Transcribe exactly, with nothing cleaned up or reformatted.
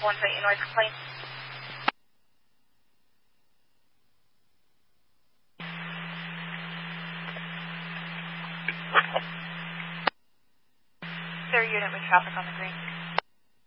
one twenty North complaint. Is there a unit with traffic on the green?